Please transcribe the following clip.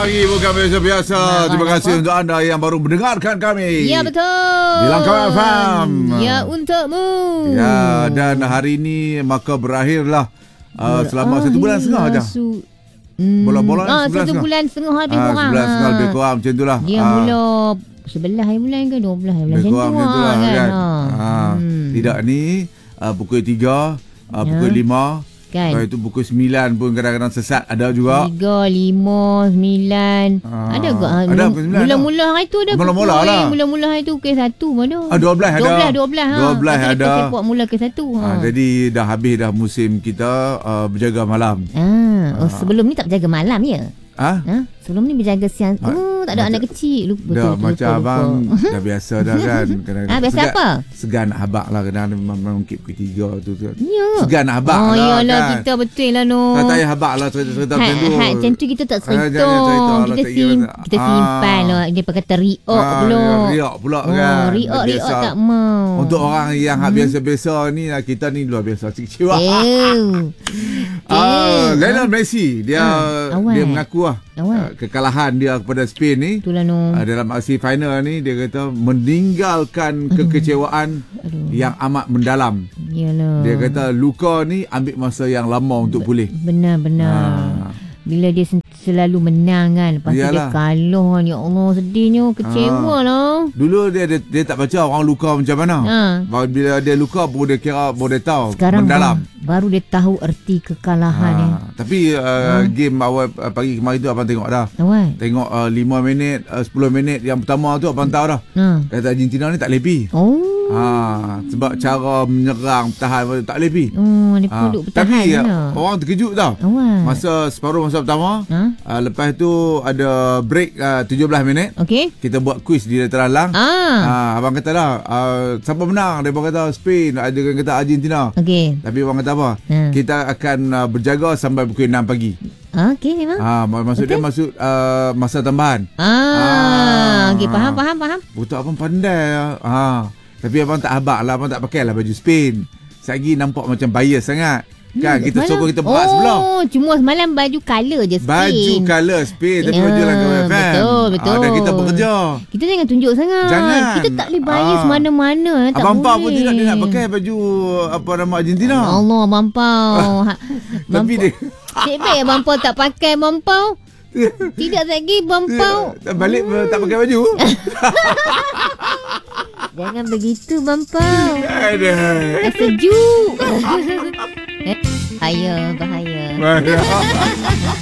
pagi bukan biasa-biasa. Terima kasih untuk anda yang baru mendengarkan kami. Ya, betul. Di Langkawi FM. Ya, untukmu. Ya, dan hari ini maka berakhirlah selama 1 bulan setengah dah. Bola-bola 1 bulan setengah lebih kurang. 1 bulan setengah lebih kurang macam itulah. Dia mula 11 bulan ke 12 bulan macam tu lah kan. Tidak ni pukul 3, pukul 5 kan. Kalau itu pukul 9 pun kadang-kadang sesat ada juga. 3, 5, 9. Ada ke? Mula-mula hari tu ada. Mula-mula hari tu ke 1 mana? 12 ada. 12 ada. Sepak mula ke 1. Jadi dah habis dah musim kita berjaga malam. Sebelum ni tak berjaga malam ya? Sebelum ni berjaga siang. Tak ada anak kecil. Lupa. Macam abang dah biasa dah kan. Biasa apa? Segan nak habak lah. Kadang-kadang mengungkip ketiga tu. Ya. Segan nak habak lah kan. Yalah, kita betul lah no. Tak payah habak lah cerita-cerita macam tu. Macam tu kita tak cerita. Kita simpan lah. Dia kata riok pula. Riok pula kan. Riok tak mau. Untuk orang yang biasa-biasa ni, kita ni luar biasa. Kecewa. Lionel Messi dia mengaku kekalahan dia kepada Spain ni dalam aksi final ni. Dia kata meninggalkan kekecewaan yang amat mendalam. Yalah. Dia kata luka ni ambil masa yang lama untuk pulih. Benar-benar. Bila dia selalu menang kan, lepas tu dia kalah. Ya Allah, sedihnya, kecewa lah. Dulu dia tak baca orang luka macam mana. Bila dia luka baru dia kira, baru dia tahu. Sekarang mendalam. Baru dia tahu erti kekalahan. Tapi game awal pagi kemarin tu abang tengok dah. Tengok 5 minit, 10 minit yang pertama tu abang tahu dah. Kata Argentina ni tak lepi. Sebab cara menyerang, bertahan tak lepi. Tapi orang terkejut tau. Masa pertama, lepas tu ada break 17 minit. Kita buat quiz di Dataran Lang. Abang kata lah, siapa menang? Dia kata Spain, ada yang kata Argentina. Tapi abang kata apa? Kita akan berjaga sampai pukul 6 pagi. Memang. Maksud dia masuk masa tambahan. Faham. Betul, abang pandai. Tapi abang tak habak lah, abang tak pakai lah baju Spain. Lagi nampak macam bias sangat. Kan kita sokong kita berat sebelah. Cuma semalam baju colour je Spain. Baju colour Spain tapi baju Langkawi FM. Betul. Dan kita bekerja. Kita jangan tunjuk sangat. Kita tak boleh bias mana-mana. Tak Abang boleh. Pau pun tidak, dia nak pakai baju apa nama Argentina. Allah, Abang Pau. Tapi dia Cik baik Abang Pau tak pakai Abang Pau. Tidak lagi Abang Pau. Balik tak pakai baju. Jangan begitu Abang Pau. Aduh. Sejuk. Bahaya.